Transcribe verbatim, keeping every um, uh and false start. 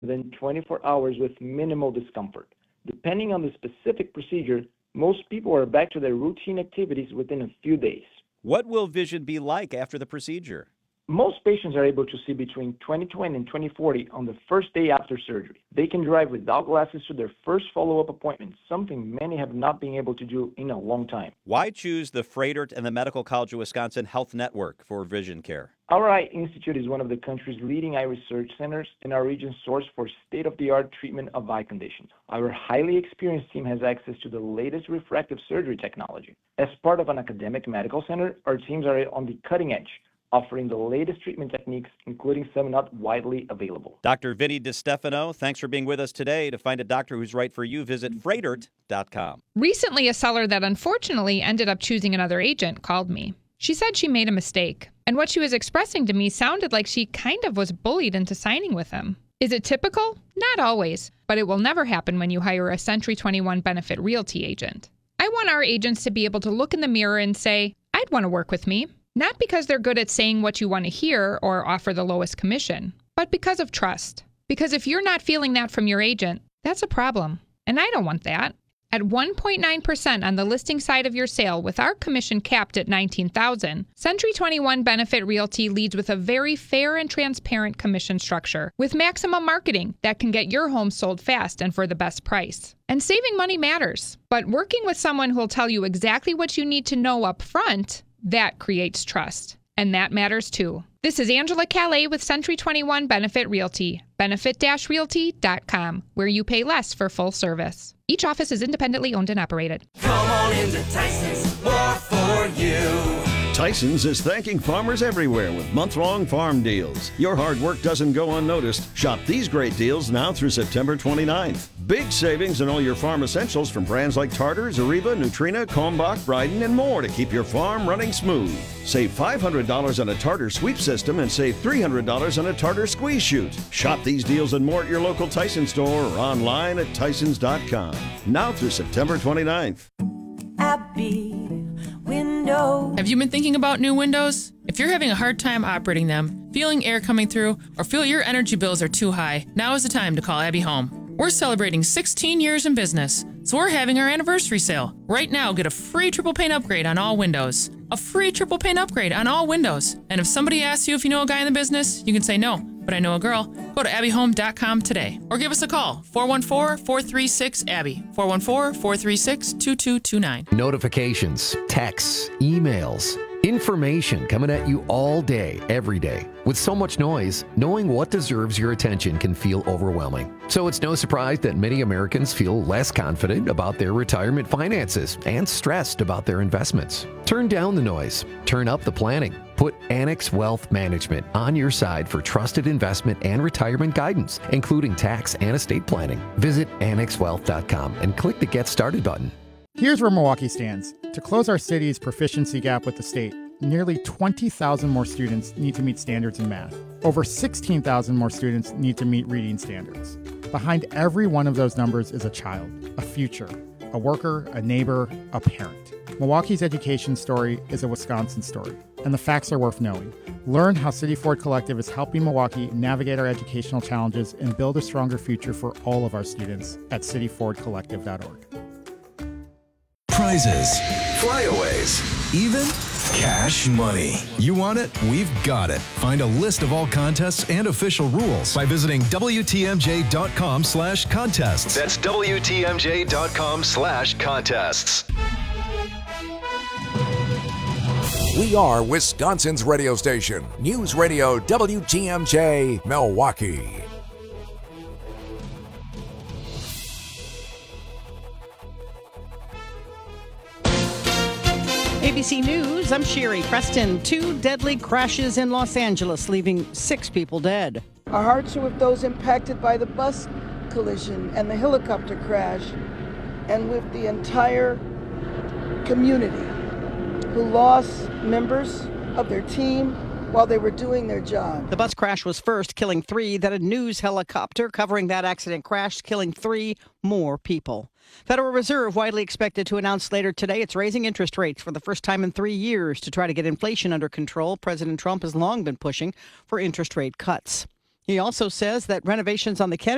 within twenty-four hours with minimal discomfort. Depending on the specific procedure, most people are back to their routine activities within a few days. What will vision be like after the procedure? Most patients are able to see between twenty twenty and twenty forty on the first day after surgery. They can drive without glasses to their first follow-up appointment, something many have not been able to do in a long time. Why choose the Froedtert and the Medical College of Wisconsin Health Network for vision care? Our Eye Institute is one of the country's leading eye research centers and our region's source for state-of-the-art treatment of eye conditions. Our highly experienced team has access to the latest refractive surgery technology. As part of an academic medical center, our teams are on the cutting edge, offering the latest treatment techniques, including some not widely available. Doctor Vinny DiStefano, thanks for being with us today. To find a doctor who's right for you, visit Froedtert dot com. Recently, a seller that unfortunately ended up choosing another agent called me. She said she made a mistake, and what she was expressing to me sounded like she kind of was bullied into signing with him. Is it typical? Not always, but it will never happen when you hire a Century twenty-one Benefit Realty agent. I want our agents to be able to look in the mirror and say, I'd want to work with me. Not because they're good at saying what you want to hear or offer the lowest commission, but because of trust. Because if you're not feeling that from your agent, that's a problem. And I don't want that. At one point nine percent on the listing side of your sale with our commission capped at nineteen thousand dollars, Century twenty-one Benefit Realty leads with a very fair and transparent commission structure with maximum marketing that can get your home sold fast and for the best price. And saving money matters. But working with someone who'll tell you exactly what you need to know up front, that creates trust. And that matters too. This is Angela Calais with Century twenty-one Benefit Realty, benefit dash realty dot com, where you pay less for full service. Each office is independently owned and operated. Come on into Tyson's, more for you. Tyson's is thanking farmers everywhere with month-long farm deals. Your hard work doesn't go unnoticed. Shop these great deals now through September twenty-ninth. Big savings in all your farm essentials from brands like Tartar, Zariba, Nutrina, Kalmbach, Bryden, and more to keep your farm running smooth. Save five hundred dollars on a Tartar sweep system and save three hundred dollars on a Tartar squeeze chute. Shop these deals and more at your local Tyson store or online at Tysons dot com. Now through September twenty-ninth. Abby Windows. Have you been thinking about new windows? If you're having a hard time operating them, feeling air coming through, or feel your energy bills are too high, now is the time to call Abby Home. We're celebrating sixteen years in business, so we're having our anniversary sale. Right now, get a free triple pane upgrade on all windows. A free triple pane upgrade on all windows. And if somebody asks you if you know a guy in the business, you can say no, but I know a girl. Go to abby home dot com today or give us a call, four one four, four three six, A B B Y, four one four, four three six, two two two nine. Notifications, texts, emails, information coming at you all day, every day. With so much noise, knowing what deserves your attention can feel overwhelming. So it's no surprise that many Americans feel less confident about their retirement finances and stressed about their investments. Turn down the noise. Turn up the planning. Put Annex Wealth Management on your side for trusted investment and retirement guidance, including tax and estate planning. Visit annex wealth dot com and click the Get Started button. Here's where Milwaukee stands. To close our city's proficiency gap with the state, nearly twenty thousand more students need to meet standards in math. Over sixteen thousand more students need to meet reading standards. Behind every one of those numbers is a child, a future, a worker, a neighbor, a parent. Milwaukee's education story is a Wisconsin story, and the facts are worth knowing. Learn how City Ford Collective is helping Milwaukee navigate our educational challenges and build a stronger future for all of our students at city ford collective dot org. Prizes, flyaways, even cash money. You want it? We've got it. Find a list of all contests and official rules by visiting W T M J dot com slash contests. That's W T M J dot com slash contests. We are Wisconsin's radio station, News Radio W T M J, Milwaukee. A B C News, I'm Sherry Preston. Two deadly crashes in Los Angeles, leaving six people dead. Our hearts are with those impacted by the bus collision and the helicopter crash, and with the entire community who lost members of their team while they were doing their job. The bus crash was first, killing three. Then a news helicopter covering that accident crashed, killing three more people. Federal Reserve widely expected to announce later today it's raising interest rates for the first time in three years to try to get inflation under control. President Trump has long been pushing for interest rate cuts. He also says that renovations on the Kennedy